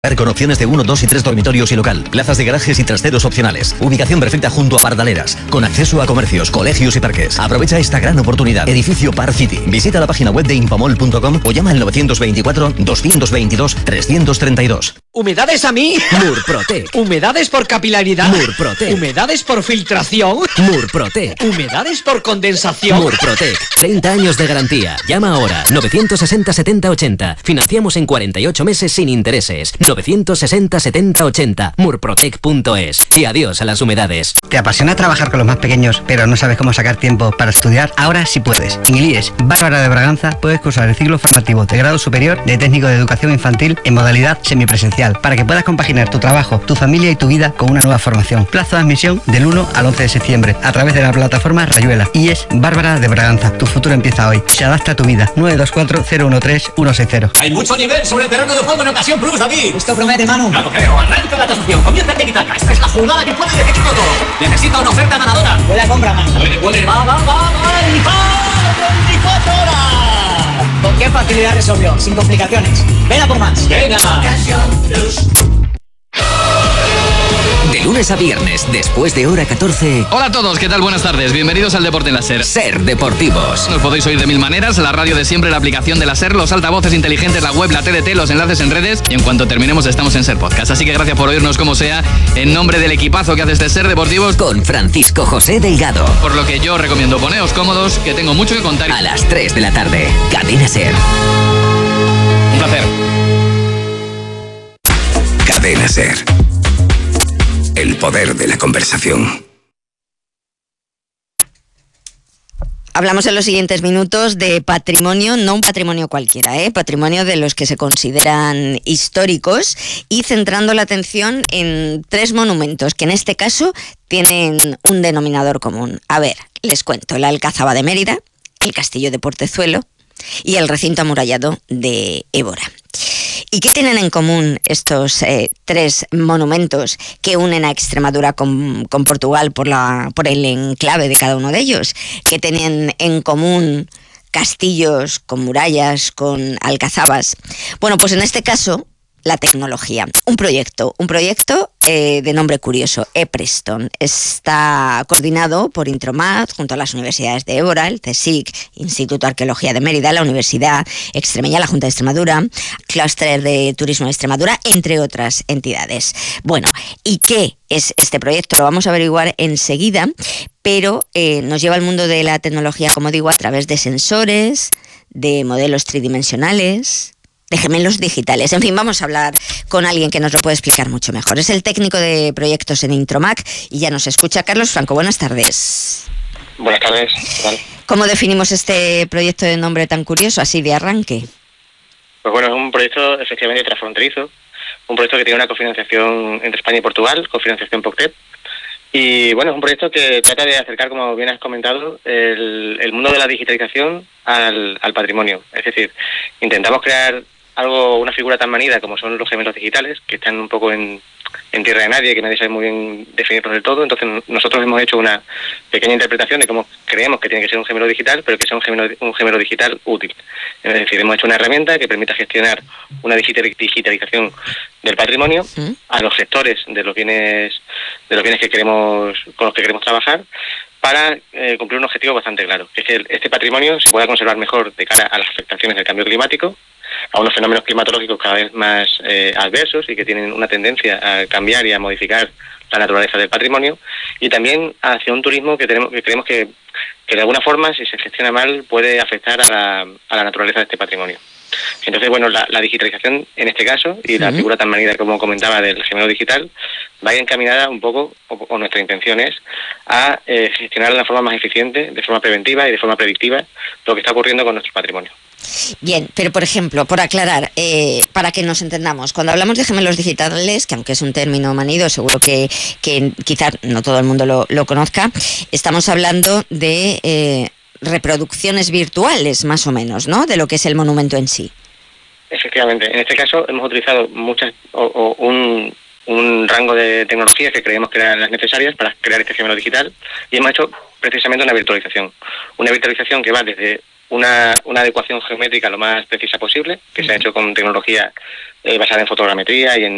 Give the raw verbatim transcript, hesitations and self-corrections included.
Con opciones de uno, dos y tres dormitorios y local, plazas de garajes y trasteros opcionales, ubicación perfecta junto a Pardaleras, con acceso a comercios, colegios y parques. Aprovecha esta gran oportunidad. Edificio Par City. Visita la página web de infomol punto com o llama al novecientos veinticuatro, doscientos veintidós, trescientos treinta y dos. ¿Humedades a mí? Murprotec. ¿Humedades por capilaridad? Murprotec. ¿Humedades por filtración? Murprotec. ¿Humedades por condensación? Murprotec. treinta años de garantía. Llama ahora. novecientos sesenta, setenta, ochenta. Financiamos en cuarenta y ocho meses sin intereses. novecientos sesenta, setenta, ochenta. Murprotec punto es. Y adiós a las humedades. ¿Te apasiona trabajar con los más pequeños, pero no sabes cómo sacar tiempo para estudiar? Ahora sí puedes. En el I E S Bárbara de Braganza puedes cursar el ciclo formativo de grado superior de técnico de educación infantil en modalidad semipresencial, para que puedas compaginar tu trabajo, tu familia y tu vida con una nueva formación. Plazo de admisión del uno al once de septiembre a través de la plataforma Rayuela. I E S Bárbara de Braganza. Tu futuro empieza hoy. Se adapta a tu vida. nueve dos cuatro, cero uno tres, uno seis cero. Hay mucho nivel sobre el terreno de juego en Ocasión Plus, David. Esto promete, Manu. Claro, creo. Arranca la tasación. Comienza el tiki-taka. Esta es la jugada que puede decir todo. Necesita una oferta ganadora. Buena compra, Manu. Puede, puede. Va, va, va, va. Y va. veinticuatro horas. ¿Con qué facilidad resolvió? Sin complicaciones. Ven a por más. Venga. Ocasión Plus. De lunes a viernes, después de hora catorce. Hola a todos, ¿qué tal? Buenas tardes. Bienvenidos al Deporte en la SER. Ser Deportivos. Nos podéis oír de mil maneras, la radio de siempre, la aplicación de la SER, los altavoces inteligentes, la web, la T D T, los enlaces en redes, y en cuanto terminemos estamos en SER Podcast. Así que gracias por oírnos como sea, en nombre del equipazo que hace este Ser Deportivos, con Francisco José Delgado. Por lo que yo recomiendo poneos cómodos, que tengo mucho que contar. A las tres de la tarde, Cadena SER. Un placer. Cadena SER. El poder de la conversación. Hablamos en los siguientes minutos de patrimonio, no un patrimonio cualquiera, ¿eh? Patrimonio de los que se consideran históricos, y centrando la atención en tres monumentos que en este caso tienen un denominador común. A ver, les cuento: la Alcazaba de Mérida, el Castillo de Portezuelo y el recinto amurallado de Évora. ¿Y qué tienen en común estos eh, tres monumentos que unen a Extremadura con, con Portugal por, la, por el enclave de cada uno de ellos? ¿Qué tienen en común castillos con murallas, con alcazabas? Bueno, pues en este caso, la tecnología. Un proyecto, un proyecto eh, de nombre curioso, ePreston. Está coordinado por Intromat junto a las universidades de Évora, el CSIC, Instituto de Arqueología de Mérida, la Universidad Extremeña, la Junta de Extremadura, Clúster de Turismo de Extremadura, entre otras entidades. Bueno, ¿y qué es este proyecto? Lo vamos a averiguar enseguida, pero eh, nos lleva al mundo de la tecnología, como digo, a través de sensores, de modelos tridimensionales, de gemelos digitales. En fin, vamos a hablar con alguien que nos lo puede explicar mucho mejor. Es el técnico de proyectos en Intromac y ya nos escucha Carlos Franco. Buenas tardes. Buenas tardes. ¿Qué tal? ¿Cómo definimos este proyecto de nombre tan curioso, así de arranque? Pues bueno, es un proyecto efectivamente transfronterizo, un proyecto que tiene una cofinanciación entre España y Portugal, cofinanciación POCTEP. Y bueno, es un proyecto que trata de acercar, como bien has comentado, el, el mundo de la digitalización al, al patrimonio. Es decir, intentamos crear algo, una figura tan manida como son los gemelos digitales, que están un poco en, en tierra de nadie, que nadie sabe muy bien definirlos del todo. Entonces nosotros hemos hecho una pequeña interpretación de cómo creemos que tiene que ser un gemelo digital, pero que sea un gemelo, un gemelo digital útil. Es decir, hemos hecho una herramienta que permita gestionar una digitalización del patrimonio a los sectores de los bienes, de los bienes que queremos, con los que queremos trabajar, para eh, cumplir un objetivo bastante claro, que es que este patrimonio se pueda conservar mejor de cara a las afectaciones del cambio climático, a unos fenómenos climatológicos cada vez más eh, adversos y que tienen una tendencia a cambiar y a modificar la naturaleza del patrimonio, y también hacia un turismo que tenemos que creemos que, que de alguna forma, si se gestiona mal, puede afectar a la, a la naturaleza de este patrimonio. Entonces, bueno, la, la digitalización en este caso, y la figura tan manida como comentaba del gemelo digital, va encaminada un poco, o, o nuestra intención es, a eh, gestionar de una forma más eficiente, de forma preventiva y de forma predictiva lo que está ocurriendo con nuestro patrimonio. Bien, pero por ejemplo, por aclarar, eh, para que nos entendamos, cuando hablamos de gemelos digitales, que aunque es un término manido, seguro que, que quizás no todo el mundo lo, lo conozca, estamos hablando de eh, reproducciones virtuales, más o menos, ¿no?, de lo que es el monumento en sí. Efectivamente, en este caso hemos utilizado muchas o, o un, un rango de tecnologías que creemos que eran las necesarias para crear este gemelo digital, y hemos hecho precisamente una virtualización, una virtualización que va desde Una, una adecuación geométrica lo más precisa posible, que se ha hecho con tecnología eh, basada en fotogrametría y en